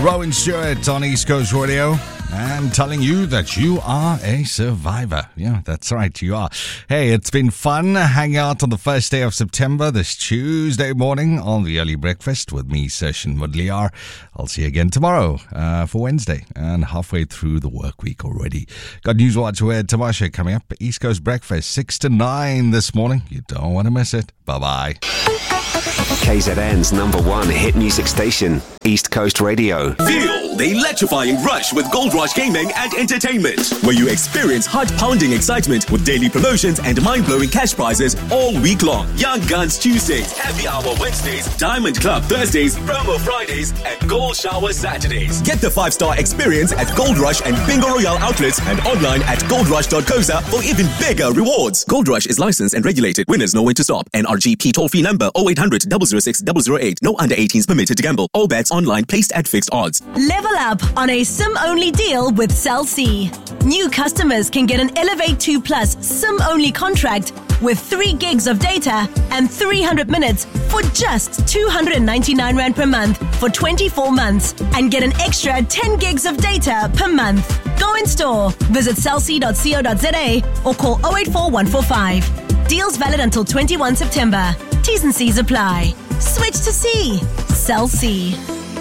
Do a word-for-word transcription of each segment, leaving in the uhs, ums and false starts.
Rowan Stewart on East Coast Radio and telling you that you are a survivor. Yeah, that's right, you are. Hey, it's been fun hanging out on the first day of September, this Tuesday morning on the early breakfast with me, Session Mudliar. I'll see you again tomorrow uh, for Wednesday and halfway through the work week already. Got Newswatch with Tamasha coming up. East Coast Breakfast, six to nine this morning. You don't want to miss it. Bye-bye. K Z N's number one hit music station, East Coast Radio. Feel the electrifying rush with Gold Rush Gaming and Entertainment, where you experience heart-pounding excitement with daily promotions and mind-blowing cash prizes all week long. Young Guns Tuesdays, Happy Hour Wednesdays, Diamond Club Thursdays, Promo Fridays, and Gold Shower Saturdays. Get the five-star experience at Gold Rush and Bingo Royale outlets and online at gold rush dot co za for even bigger rewards. Gold Rush is licensed and regulated. Winners know when to stop. N R G P toll-free number oh eight hundred, zero zero six, zero zero eight. No under eighteens permitted to gamble. All bets online placed at fixed odds. Level up on a SIM-only deal with Cell C. New customers can get an Elevate two Plus SIM-only contract with three gigs of data and three hundred minutes for just two hundred ninety-nine rand per month for twenty-four months and get an extra ten gigs of data per month. Go in store, visit cell c dot co dot za or call oh eight four, one four five. Deals valid until twenty-first September. T's and C's apply. Switch to C. Cell C.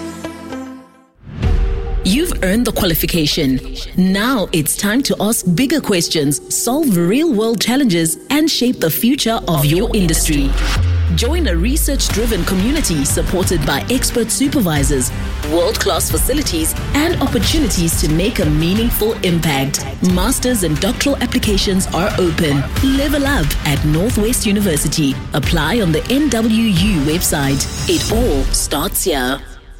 You've earned the qualification. Now it's time to ask bigger questions, solve real-world challenges, and shape the future of your industry. Join a research-driven community supported by expert supervisors, world-class facilities, and opportunities to make a meaningful impact. Masters and doctoral applications are open. Level up at Northwest University. Apply on the N W U website. It all starts here.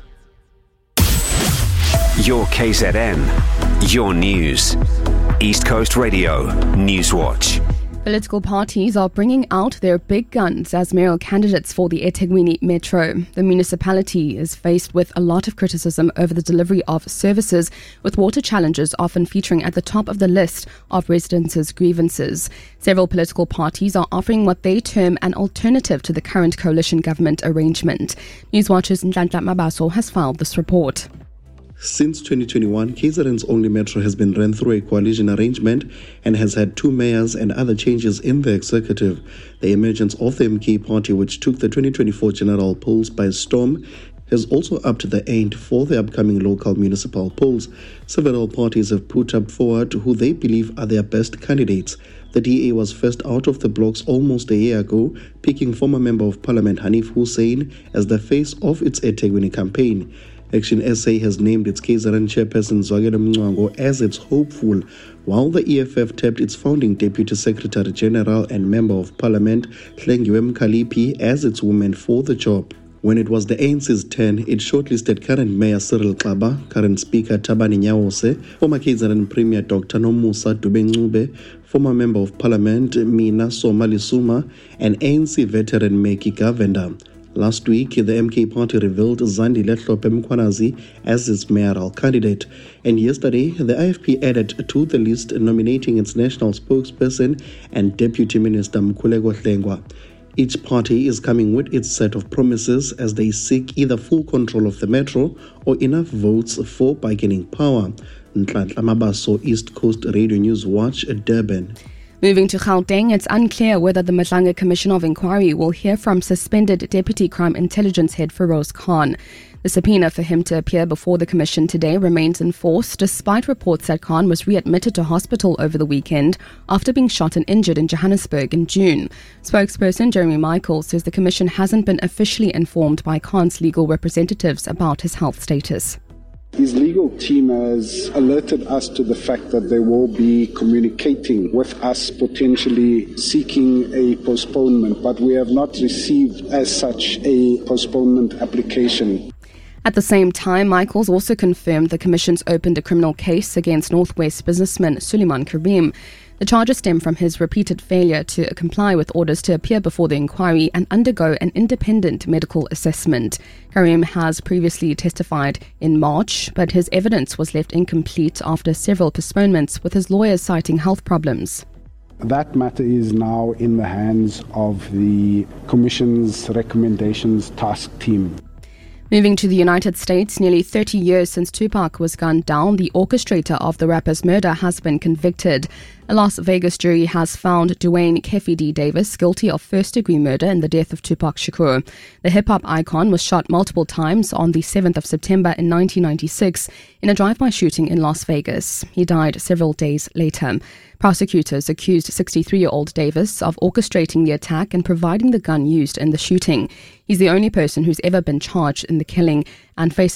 Your K Z N, your news. East Coast Radio, Newswatch. Political parties are bringing out their big guns as mayoral candidates for the eThekwini Metro. The municipality is faced with a lot of criticism over the delivery of services, with water challenges often featuring at the top of the list of residents' grievances. Several political parties are offering what they term an alternative to the current coalition government arrangement. Newswatch's Nhlanhla Mabaso has filed this report. Since twenty twenty-one, K Z N's only metro has been run through a coalition arrangement and has had two mayors and other changes in the executive. The emergence of the M K party, which took the twenty twenty-four general polls by storm, has also upped the ante for the upcoming local municipal polls. Several parties have put up forward who they believe are their best candidates. The D A was first out of the blocks almost a year ago, picking former Member of Parliament Hanif Hussein as the face of its eThekwini campaign. Action S A has named its K Z N chairperson Zwagelo Mngcwango as its hopeful, while the E F F tapped its founding Deputy Secretary General and Member of Parliament Hlengiwe Mkhaliphi as its woman for the job. When it was the A N C's turn, it shortlisted current Mayor Cyril Xaba, current Speaker Thabani Nyawo, former K Z N Premier Doctor Nomusa Dube-Ncube, former Member of Parliament Mina Somalisuma, and A N C veteran Meki Gavenda. Last week, the M K party revealed Zandile Hlophe Mkhwanazi as its mayoral candidate. And yesterday, the I F P added to the list nominating its national spokesperson and Deputy Minister Mkhuleko Hlengwa. Each party is coming with its set of promises as they seek either full control of the metro or enough votes for bargaining power. Nhlanhla Mabaso, East Coast Radio News Watch, Durban. Moving to Gauteng, it's unclear whether the Madlanga Commission of Inquiry will hear from suspended Deputy Crime Intelligence Head Feroz Khan. The subpoena for him to appear before the Commission today remains in force, despite reports that Khan was readmitted to hospital over the weekend after being shot and injured in Johannesburg in June. Spokesperson Jeremy Michael says the Commission hasn't been officially informed by Khan's legal representatives about his health status. His legal team has alerted us to the fact that they will be communicating with us, potentially seeking a postponement, but we have not received as such a postponement application. At the same time, Michaels also confirmed the Commission's opened a criminal case against Northwest businessman Suleiman Karim. The charges stem from his repeated failure to comply with orders to appear before the inquiry and undergo an independent medical assessment. Karim has previously testified in March, but his evidence was left incomplete after several postponements, with his lawyers citing health problems. That matter is now in the hands of the Commission's recommendations task team. Moving to the United States, nearly thirty years since Tupac was gunned down, the orchestrator of the rapper's murder has been convicted. A Las Vegas jury has found Dwayne Keffe D. Davis guilty of first-degree murder in the death of Tupac Shakur. The hip-hop icon was shot multiple times on the seventh of September in nineteen ninety-six in a drive-by shooting in Las Vegas. He died several days later. Prosecutors accused sixty-three-year-old Davis of orchestrating the attack and providing the gun used in the shooting. He's the only person who's ever been charged in the killing and faces